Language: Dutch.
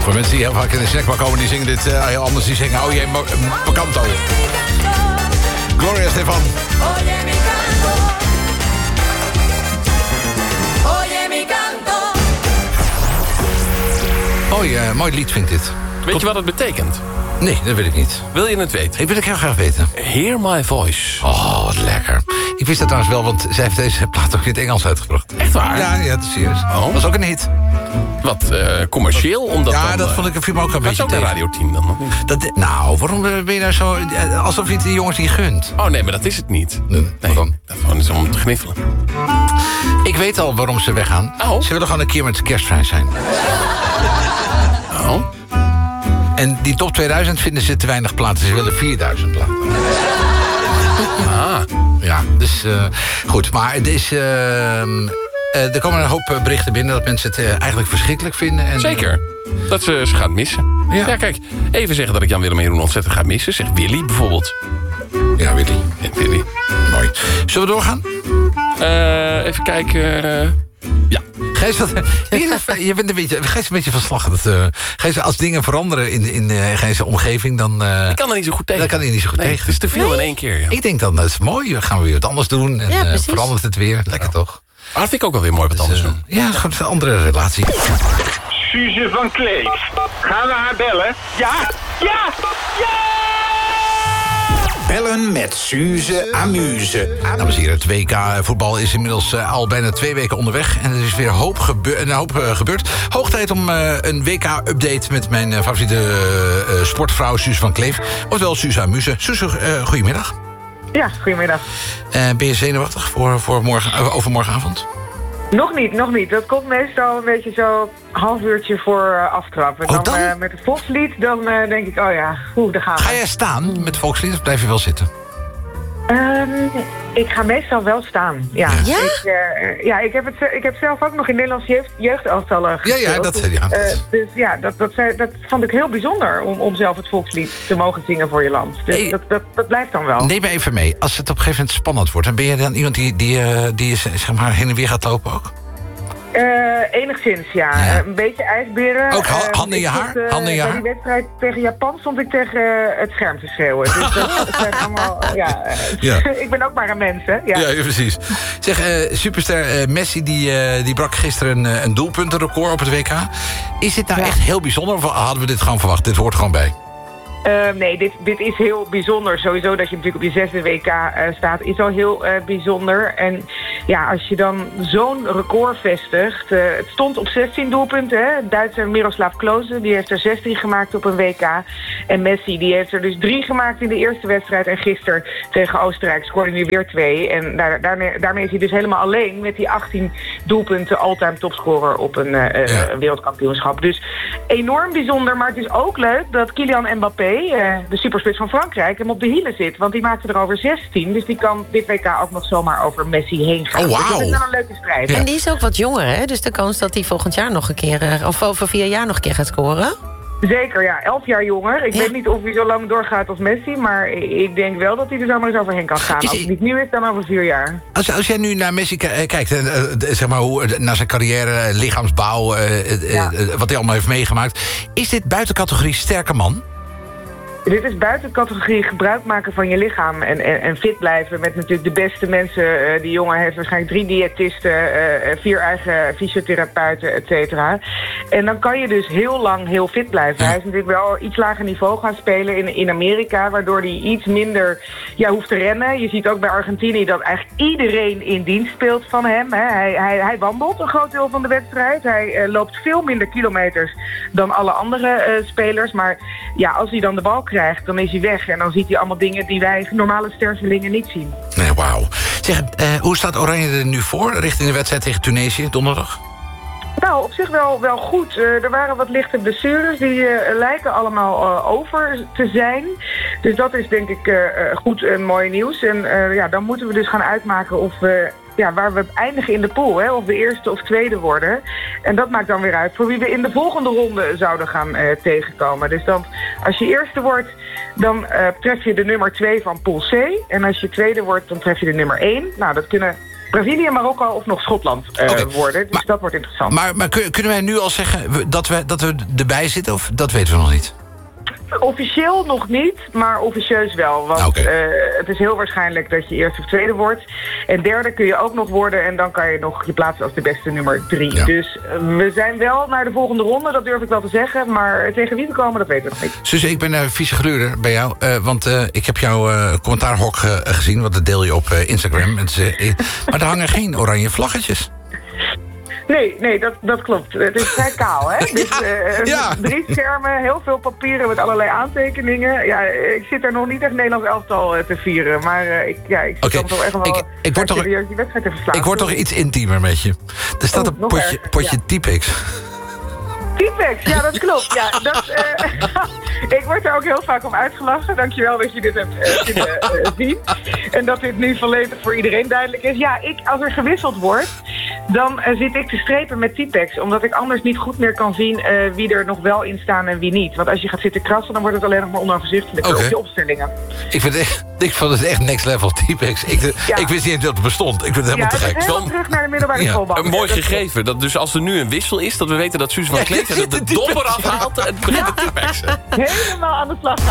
Voor mensen die heel vaak in de snackbar komen, die zingen dit heel anders. Die zingen, oh jee, Macanto. Gloria Estefan. Oye mi canto. Oye mi canto. Mooi lied vind ik dit. Weet je wat het betekent? Nee, dat weet ik niet. Wil je het weten? Ik wil het heel graag weten. Hear my voice. Oh, wat lekker. Ik wist dat trouwens wel, want zij heeft deze plaat ook in het Engels uitgebracht. Echt waar? Ja, het is serieus. Oh. Dat was ook een hit. Wat commercieel? Omdat Ja, dan, dat vond ik een film ook een dat is beetje ook een tegen. Radio 10 dan, of niet? Waarom ben je nou zo... alsof je het die jongens niet gunt? Oh nee, maar dat is het niet. Nee, waarom? Dat gewoon is om te gniffelen. Ik weet al waarom ze weggaan. Oh. Ze willen gewoon een keer met de kerstvrij zijn. Oh. En die top 2000 vinden ze te weinig platen. Ze willen 4000 platen. Ah. Ja, dus goed. Maar het is... er komen een hoop berichten binnen dat mensen het eigenlijk verschrikkelijk vinden. En, Zeker. Dat ze gaat missen. Ja. Ja, kijk. Even zeggen dat ik Jan-Willem en Jeroen ontzettend ga missen. Zeg Willy bijvoorbeeld. Ja, Willy. Ja, Willy. Mooi. Zullen we doorgaan? Even kijken. Ja. Gijs, je bent een beetje van slag. Gijs, als dingen veranderen in Gijs' omgeving, dan... Ik kan er niet zo goed tegen. Dan kan hij niet zo goed Nee, tegen. het is te veel in één keer. Ja. Ik denk dan, dat is mooi. Dan gaan we weer wat anders doen. En Ja, verandert het weer. Lekker toch? Maar dat vind ik ook wel weer mooi wat anders doen. Ja, gewoon een andere relatie. Suze van Kleef. Gaan we haar bellen? Ja! Ja! Ja! Bellen met Suze Amuse. Dames en heren, het WK voetbal is inmiddels al bijna 2 weken onderweg. En er is weer een hoop gebeurd. Hoog tijd om een WK-update met mijn favoriete sportvrouw Suze van Kleef. Oftewel Suze Amuse. Suze, goedemiddag. Ja, goedemiddag. Ben je zenuwachtig voor overmorgenavond? Nog niet. Dat komt meestal een beetje zo half uurtje voor aftrap. En dan met het volkslied, dan denk ik, daar gaan we. Ga jij staan met volkslied of blijf je wel zitten? Ik ga meestal wel staan, ja. Ja? Ik heb zelf ook nog in Nederlands jeugdelftallen gespeeld. Ja, dat zei hij. Dus ja, dat vond ik heel bijzonder om zelf het volkslied te mogen zingen voor je land. Dus dat blijft dan wel. Neem me even mee. Als het op een gegeven moment spannend wordt, dan ben je dan iemand die zeg maar heen en weer gaat lopen ook? Enigszins, ja. Een beetje ijsberen. Ook handen in je haar? Handen in je haar? Bij die wedstrijd tegen Japan stond ik tegen het scherm te schreeuwen. Dus dat zijn allemaal, ja. Ik ben ook maar een mens, hè. Ja, precies. Zeg, superster Messi die brak gisteren een doelpuntenrecord op het WK. Is dit nou echt heel bijzonder of hadden we dit gewoon verwacht? Dit hoort gewoon bij. Nee, dit is heel bijzonder. Sowieso dat je natuurlijk op je 6e WK staat, is al heel bijzonder. En ja, als je dan zo'n record vestigt... het stond op 16 doelpunten, hè. Duitser Miroslav Klose, die heeft er 16 gemaakt op een WK. En Messi, die heeft er dus 3 gemaakt in de eerste wedstrijd. En gisteren tegen Oostenrijk scoorde hij nu weer 2. En daarmee is hij dus helemaal alleen met die 18 doelpunten all-time topscorer op een wereldkampioenschap. Dus enorm bijzonder, maar het is ook leuk dat Kylian Mbappé, de superspits van Frankrijk, hem op de hielen zit. Want die maakte er over 16. Dus die kan dit WK ook nog zomaar over Messi heen gaan. Oh, wauw. Dus dat is wel een leuke strijd. Ja. En die is ook wat jonger, hè? Dus de kans dat hij volgend jaar nog een keer... of over 4 jaar nog een keer gaat scoren. Zeker, ja. 11 jaar jonger. Ik weet niet of hij zo lang doorgaat als Messi, maar ik denk wel dat hij er zomaar eens overheen kan gaan. Als het niet nu is, dan over 4 jaar. Als jij nu naar Messi kijkt, zeg maar naar zijn carrière, lichaamsbouw, wat hij allemaal heeft meegemaakt, is dit buiten categorie sterke man? Dit is buiten categorie gebruik maken van je lichaam en fit blijven met natuurlijk de beste mensen. Die jongen heeft waarschijnlijk 3 diëtisten, 4 eigen fysiotherapeuten, et cetera. En dan kan je dus heel lang heel fit blijven. Hij is natuurlijk wel iets lager niveau gaan spelen in Amerika, waardoor hij iets minder hoeft te rennen. Je ziet ook bij Argentinië dat eigenlijk iedereen in dienst speelt van hem. Hè. Hij wandelt een groot deel van de wedstrijd. Hij loopt veel minder kilometers dan alle andere spelers. Maar ja, als hij dan de bal krijgt, dan is hij weg. En dan ziet hij allemaal dingen die wij normale stervelingen niet zien. Nee, wauw. Zeg, hoe staat Oranje er nu voor richting de wedstrijd tegen Tunesië donderdag? Nou, op zich wel goed. Er waren wat lichte blessures. Die lijken allemaal over te zijn. Dus dat is denk ik goed en mooi nieuws. En dan moeten we dus gaan uitmaken of we... waar we eindigen in de pool, hè, of we eerste of tweede worden. En dat maakt dan weer uit voor wie we in de volgende ronde zouden gaan tegenkomen. Dus dan, als je eerste wordt, dan tref je de nummer 2 van pool C. En als je tweede wordt, dan tref je de nummer 1. Nou, dat kunnen Brazilië, Marokko of nog Schotland worden. Dus dat wordt interessant. Maar kunnen wij nu al zeggen dat we erbij zitten? Of dat weten we nog niet? Officieel nog niet, maar officieus wel. Want het is heel waarschijnlijk dat je eerste of tweede wordt. En derde kun je ook nog worden. En dan kan je nog je plaatsen als de beste nummer 3. Ja. Dus we zijn wel naar de volgende ronde, dat durf ik wel te zeggen. Maar tegen wie we komen, dat weten we nog niet. Suze, ik ben vice-gluurder bij jou. Want ik heb jouw commentaarhok gezien. Want dat deel je op Instagram. Maar er hangen geen oranje vlaggetjes. Nee, dat klopt. Het is vrij kaal, hè? Dus 3 schermen, heel veel papieren met allerlei aantekeningen. Ja, ik zit er nog niet echt Nederlands elftal te vieren. Maar ik zit dan toch echt wel serieus die wedstrijd te verslaan. Ik word toch iets intiemer met je. Er staat een potje Tipex. Tipex, ja, dat klopt. Ja, ik word er ook heel vaak om uitgelachen. Dankjewel dat je dit hebt kunnen zien. En dat dit nu volledig voor iedereen duidelijk is. Ja, als er gewisseld wordt, dan zit ik te strepen met Tipex. Omdat ik anders niet goed meer kan zien wie er nog wel in staan en wie niet. Want als je gaat zitten krassen, dan wordt het alleen nog maar onoverzichtelijk op je opstellingen. Ik vond het echt next level Tipex. Ik wist niet eens dat het bestond. Ik vind het helemaal te gek. Helemaal terug naar de middelbare schoolbank. Een mooi gegeven. Dat dus als er nu een wissel is, dat we weten dat Suze van Kleef de dopper afhaalt en begint te Tipexen. Helemaal aan de slag.